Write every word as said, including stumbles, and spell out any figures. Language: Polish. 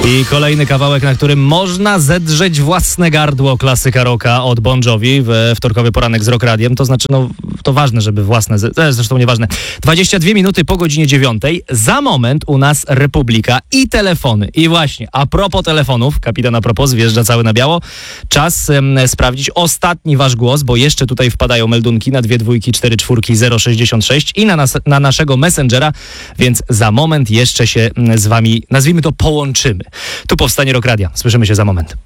I kolejny kawałek, na którym można zedrzeć własne gardło, klasyka rocka od Bon Jovi, w wtorkowy poranek z Rock Radiem. To znaczy, no, to ważne, żeby własne, zresztą nieważne. dwadzieścia dwie minuty po godzinie dziewiątej. Za moment u nas Republika i telefony. I właśnie, a propos telefonów, kapitan a propos, wjeżdża cały na biało. Czas um, sprawdzić ostatni wasz głos, bo jeszcze tutaj wpadają meldunki na dwie dwójki, cztery czwórki, zero sześćdziesiąt sześć i na, nas, na naszego Messengera, więc za moment jeszcze się z wami, nazwijmy to, połączymy. Tu powstanie Rock Radia. Słyszymy się za moment.